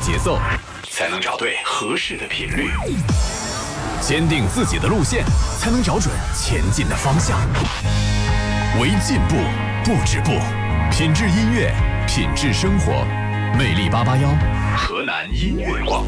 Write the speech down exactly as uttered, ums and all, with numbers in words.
节奏， 才能找对合适的频率。 坚定自己的路线，才能找准前进的方向。为进步不止步，品质音乐，品质生活。魅力八八幺， 河南音乐广